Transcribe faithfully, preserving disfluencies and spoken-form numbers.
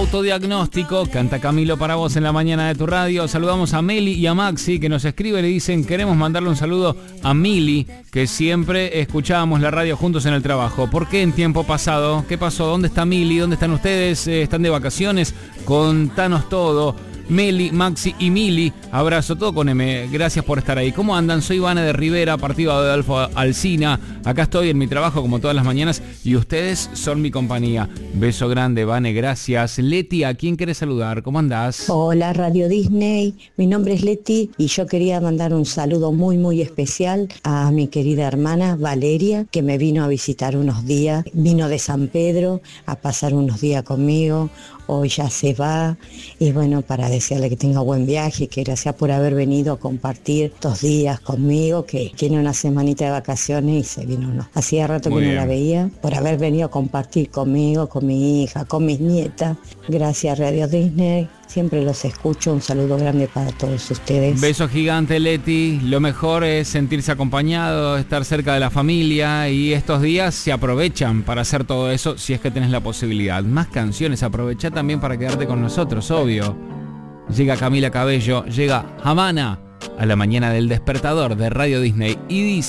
Autodiagnóstico, canta Camilo para vos en la mañana de tu radio. Saludamos a Meli y a Maxi, que nos escriben y dicen: queremos mandarle un saludo a Mili, que siempre escuchábamos la radio juntos en el trabajo. ¿Por qué en tiempo pasado? ¿Qué pasó? ¿Dónde está Mili? ¿Dónde están ustedes? Eh, ¿Están de vacaciones? Contanos todo. Meli, Maxi y Mili, abrazo, todo con M, gracias por estar ahí. ¿Cómo andan? Soy Vane de Rivera, partido de Adolfo Alsina. Acá estoy en mi trabajo como todas las mañanas y ustedes son mi compañía. Beso grande, Vane, gracias. Leti, ¿a quién querés saludar? ¿Cómo andás? Hola, Radio Disney. Mi nombre es Leti y yo quería mandar un saludo muy, muy especial a mi querida hermana Valeria, que me vino a visitar unos días. Vino de San Pedro a pasar unos días conmigo. Hoy ya se va y bueno, para desearle que tenga buen viaje, que gracias por haber venido a compartir estos días conmigo, que tiene una semanita de vacaciones y se vino, ¿no? Hacía rato Muy que bien. no la veía, por haber venido a compartir conmigo, con mi hija, con mis nietas. Gracias, Radio Disney. Siempre los escucho. Un saludo grande para todos ustedes. Beso gigante, Leti. Lo mejor es sentirse acompañado, estar cerca de la familia, y estos días se aprovechan para hacer todo eso si es que tenés la posibilidad. Más canciones, aprovecha también para quedarte con nosotros, obvio. Llega Camila Cabello, llega Havana a la mañana del despertador de Radio Disney y dice...